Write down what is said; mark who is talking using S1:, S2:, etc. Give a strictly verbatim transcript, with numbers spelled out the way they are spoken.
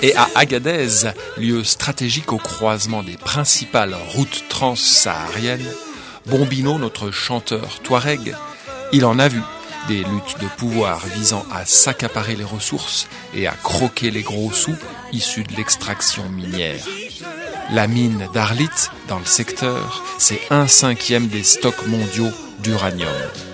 S1: Et à Agadez, lieu stratégique au croisement des principales routes transsahariennes, Bombino, notre chanteur touareg, il en a vu des luttes de pouvoir visant à s'accaparer les ressources et à croquer les gros sous issus de l'extraction minière. La mine d'Arlit, dans le secteur, c'est un cinquième des stocks mondiaux d'uranium.